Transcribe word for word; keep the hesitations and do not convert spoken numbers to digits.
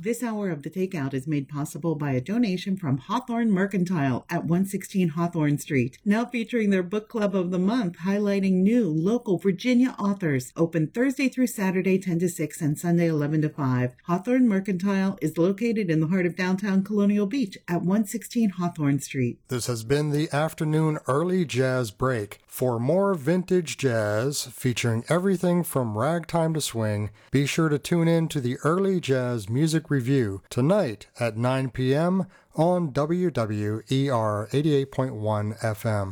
This hour of The Takeout is made possible by a donation from Hawthorne Mercantile at one sixteen Hawthorne Street, now featuring their book club of the month, highlighting new local Virginia authors. Open Thursday through Saturday ten to six and Sunday eleven to five. Hawthorne Mercantile is located in the heart of downtown Colonial Beach at one sixteen Hawthorne Street. This has been the afternoon early jazz break. For more vintage jazz featuring everything from ragtime to swing, be sure to tune in to the Early Jazz Music Review tonight at nine p.m. on W W E R eighty-eight point one F M.